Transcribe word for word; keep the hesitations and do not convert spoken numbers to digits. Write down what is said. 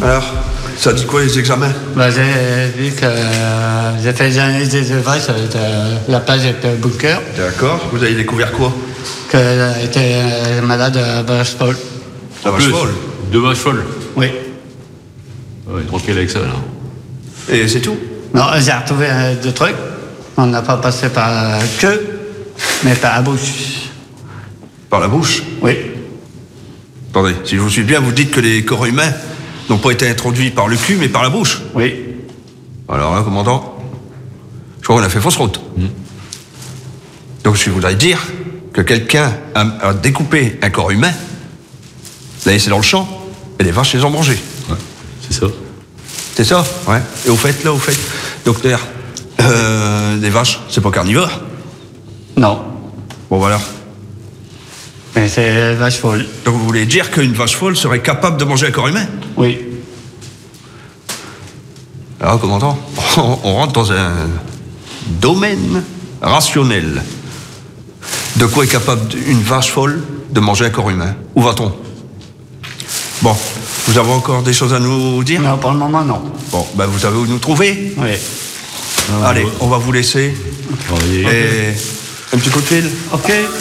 Alors, ça dit quoi les examens? Bah, j'ai vu que euh, j'ai fait les analyses des vaches avec euh, la plage avec le bunker, D'accord. Vous avez découvert quoi? qu'elle était euh, malade de vache folle. La vache folle. Deux vaches folles. Oui. Ouais, tranquille avec ça, là. Et c'est tout? Non, j'ai retrouvé euh, deux trucs. On n'a pas passé par la queue, mais par la bouche. Par la bouche? Oui. Attendez, si je vous suis bien, vous dites que les corps humains n'ont pas été introduits par le cul, mais par la bouche. Oui. Alors là, commandant, je crois qu'on a fait fausse route. Mmh. Donc je voudrais dire que quelqu'un a, a découpé un corps humain, l'a laissé dans le champ, et les vaches les ont mangés. Ouais, c'est ça. C'est ça? Ouais. Et au fait, là, au fait, docteur, euh, les vaches, c'est pas carnivore? Non. Bon, voilà. Mais c'est vache folle. Donc vous voulez dire qu'une vache folle serait capable de manger un corps humain? Oui. Alors, commandant, on, on rentre dans un domaine rationnel. De quoi est capable une vache folle de manger un corps humain? Où va-t-on? Bon, vous avez encore des choses à nous dire? Non, pour le moment, non. Bon, ben vous savez où nous trouver? Oui. Allez, on va vous laisser. Travailler. Et un petit coup de fil? Ok.